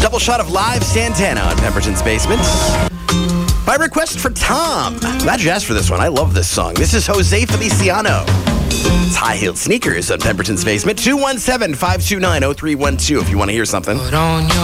double shot of live Santana on Pemberton's Basement. By request for Tom. Glad you asked for this one. I love this song. This is Jose Feliciano. It's High-Heeled Sneakers on Pemberton's Basement. 217-529-0312 if you want to hear something.